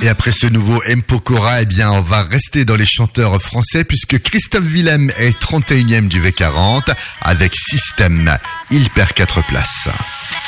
Et après ce nouveau Mpokora, eh bien, on va rester dans les chanteurs français puisque Christophe Willem est 31e du V40 avec Système. Il perd 4 places.